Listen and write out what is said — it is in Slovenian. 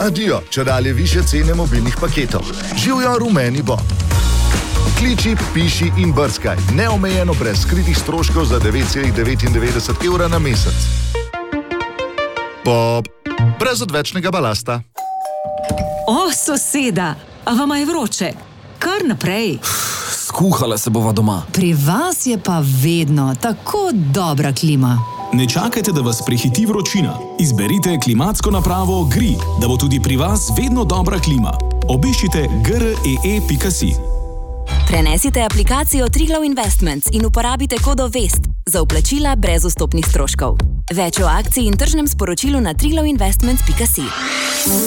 Adijo, čedalje višje cene mobilnih paketov. Živjo rumeni Bob. Kliči, piši in brskaj. Neomejeno brez skritih stroškov za 9,99 evra na mesec. Bob. Brez odvečnega balasta. O, soseda, a vama je vroče? Kar naprej. Skuhala se bova doma. Pri vas je pa vedno tako dobra klima. Ne čakajte, da vas prehiti vročina. Izberite klimatsko napravo GRI, da bo tudi pri vas vedno dobra klima. Obiščite gree.si. Prenesite aplikacijo Triglav Investments in uporabite kodo VEST za vplačila brez vstopnih stroškov. Več o akciji in tržnem sporočilu na triglavinvestments.si.